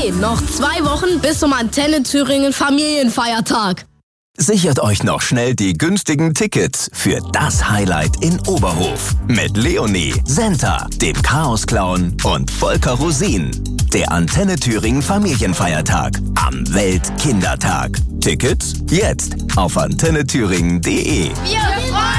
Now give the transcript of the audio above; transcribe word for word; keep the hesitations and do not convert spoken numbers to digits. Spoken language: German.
Hey, noch zwei Wochen bis zum Antenne Thüringen Familienfeiertag. Sichert euch noch schnell die günstigen Tickets für das Highlight in Oberhof mit Leonie, Senta, dem Chaos-Clown und Volker Rosin. Der Antenne Thüringen Familienfeiertag am Weltkindertag. Tickets jetzt auf antenne thüringen punkt de. Wir